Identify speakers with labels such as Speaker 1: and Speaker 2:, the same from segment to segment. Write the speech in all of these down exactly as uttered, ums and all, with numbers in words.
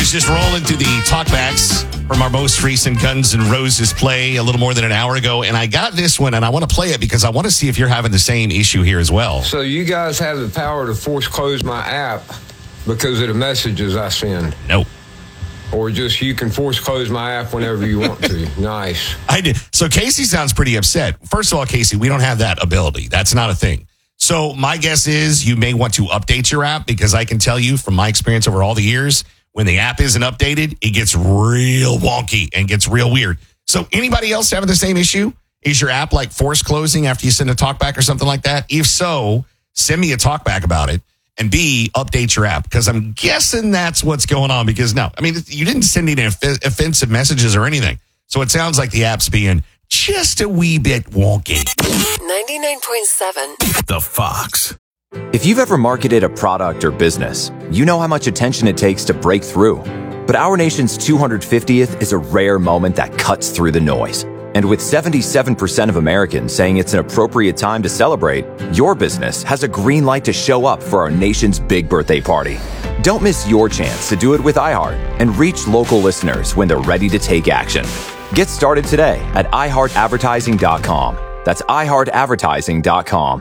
Speaker 1: was just rolling through the talkbacks from our most recent Guns N' Roses play a little more than an hour ago, and I got this one, and I want to play it because I want to see if you're having the same issue here as well.
Speaker 2: So you guys have the power to force close my app because of the messages I send?
Speaker 1: Nope.
Speaker 2: Or just you can force close my app whenever you want to? Nice.
Speaker 1: I did. So Casey sounds pretty upset. First of all, Casey, we don't have that ability. That's not a thing. So my guess is you may want to update your app because I can tell you from my experience over all the years, when the app isn't updated, it gets real wonky and gets real weird. So anybody else having the same issue? Is your app like force closing after you send a talkback or something like that? If so, send me a talkback about it. And B, update your app because I'm guessing that's what's going on because no, I mean, you didn't send any off- offensive messages or anything. So it sounds like the app's being just a wee bit wonky.
Speaker 3: ninety-nine point seven
Speaker 4: The Fox.
Speaker 5: If you've ever marketed a product or business, you know how much attention it takes to break through. But our nation's two hundred fiftieth is a rare moment that cuts through the noise. And with seventy-seven percent of Americans saying it's an appropriate time to celebrate, your business has a green light to show up for our nation's big birthday party. Don't miss your chance to do it with iHeart and reach local listeners when they're ready to take action. Get started today at i heart advertising dot com. That's i heart advertising dot com.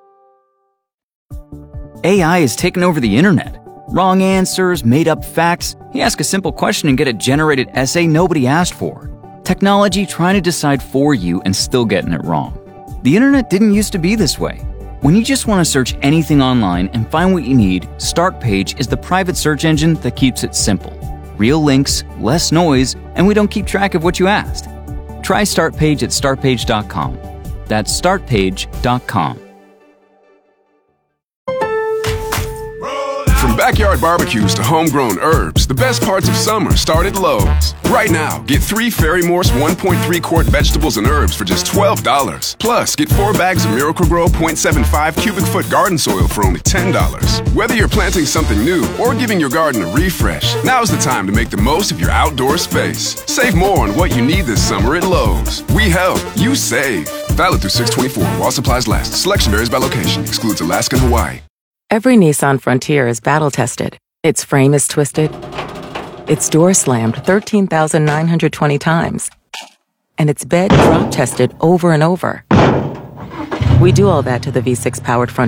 Speaker 6: A I is taking over the internet. Wrong answers, made-up facts. You ask a simple question and get a generated essay nobody asked for. Technology trying to decide for you and still getting it wrong. The internet didn't used to be this way. When you just want to search anything online and find what you need, Startpage is the private search engine that keeps it simple. Real links, less noise, and we don't keep track of what you asked. Try Startpage at start page dot com. That's start page dot com.
Speaker 7: From backyard barbecues to homegrown herbs, the best parts of summer start at Lowe's. Right now, get three Fairy Morse one point three quart vegetables and herbs for just twelve dollars. Plus, get four bags of Miracle-Gro point seven five cubic foot garden soil for only ten dollars. Whether you're planting something new or giving your garden a refresh, now's the time to make the most of your outdoor space. Save more on what you need this summer at Lowe's. We help, you save. Valid through six twenty-four while supplies last. Selection varies by location. Excludes Alaska and Hawaii.
Speaker 8: Every Nissan Frontier is battle-tested. Its frame is twisted. Its door slammed thirteen thousand nine hundred twenty times. And its bed drop-tested over and over. We do all that to the V six powered Frontier.